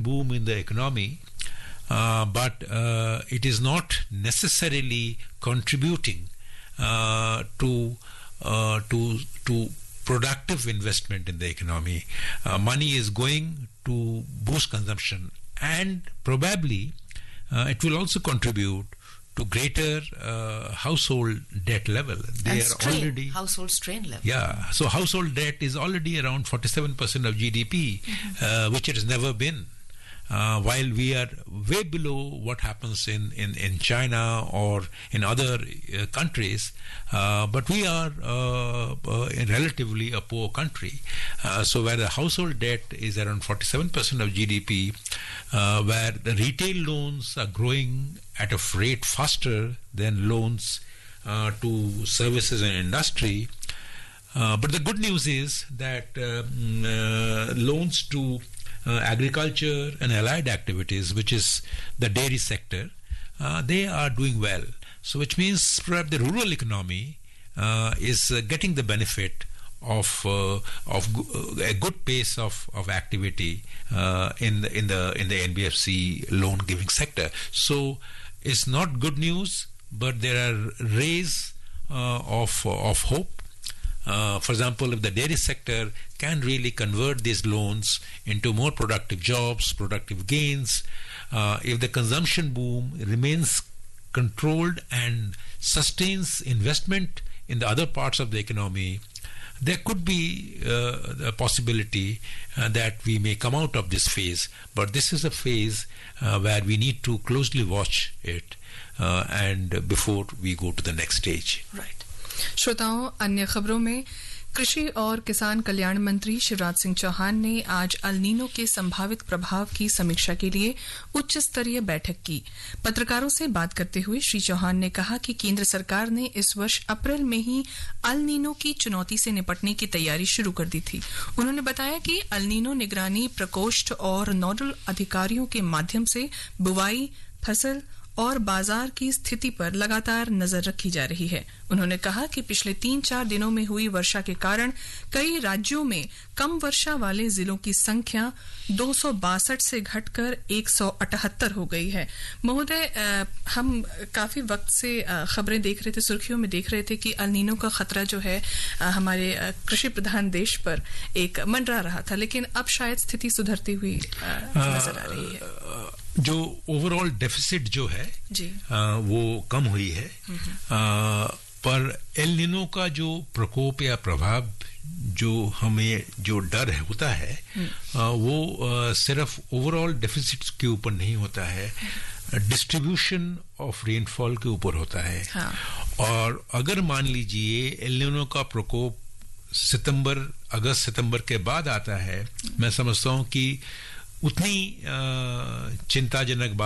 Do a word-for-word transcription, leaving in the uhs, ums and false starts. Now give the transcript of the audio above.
boom in the economy, uh, but uh, it is not necessarily contributing uh, to uh, to to productive investment in the economy. Uh, money is going to boost consumption, and probably uh, it will also contribute to greater uh, household debt level. They and are strain, already household strain level. Yeah, so household debt is already around forty-seven percent of G D P, mm-hmm. uh, which it has never been. Uh, while we are way below what happens in, in, in China or in other uh, countries, uh, but we are uh, uh, relatively a poor country. Uh, so where the household debt is around forty-seven percent of G D P, uh, where the retail loans are growing at a rate faster than loans uh, to services and industry. Uh, but the good news is that um, uh, loans to Uh, agriculture and allied activities, which is the dairy sector, uh, they are doing well. So which means perhaps the rural economy uh, is uh, getting the benefit of uh, of go- a good pace of, of activity uh, in the in the in the N B F C loan giving sector. So it's not good news, but there are rays uh, of of hope. Uh, for example, if the dairy sector can really convert these loans into more productive jobs, productive gains, uh, if the consumption boom remains controlled and sustains investment in the other parts of the economy, there could be uh, a possibility uh, that we may come out of this phase. But this is a phase uh, where we need to closely watch it uh, and before we go to the next stage. Right. श्रोताओं, अन्य खबरों में कृषि और किसान कल्याण मंत्री शिवराज सिंह चौहान ने आज अल नीनो के संभावित प्रभाव की समीक्षा के लिए उच्च स्तरीय बैठक की। पत्रकारों से बात करते हुए श्री चौहान ने कहा कि केंद्र सरकार ने इस वर्ष अप्रैल में ही अल नीनो की चुनौती से निपटने की तैयारी शुरू कर दी थी। उन्होंने बताया कि अल नीनो निगरानी प्रकोष्ठ और नोडल अधिकारियों के माध्यम से बुवाई, फसल और बाजार की स्थिति पर लगातार नजर रखी जा रही है। उन्होंने कहा कि पिछले तीन चार दिनों में हुई वर्षा के कारण कई राज्यों में कम वर्षा वाले जिलों की संख्या दो सौ बासठ से घटकर एक सौ अठहत्तर हो गई है। महोदय, हम काफी वक्त से खबरें देख रहे थे, सुर्खियों में देख रहे थे कि अल नीनो का खतरा जो है हमारे कृषि प्रधान देश पर एक मंडरा रहा था, लेकिन अब शायद स्थिति सुधरती हुई नजर आ रही है। जो ओवरऑल डेफिसिट जो है जी आ, वो कम हुई है, आ, पर एल नीनो का जो प्रकोप या प्रभाव जो हमें जो डर है होता है आ, वो आ, सिर्फ ओवरऑल डेफिसिट के ऊपर नहीं होता है, डिस्ट्रीब्यूशन ऑफ रेनफॉल के ऊपर होता है। हाँ। और अगर मान लीजिए एल नीनो का प्रकोप सितंबर अगस्त सितंबर के बाद आता है, मैं समझता हूं कि उतनी चिंताजनक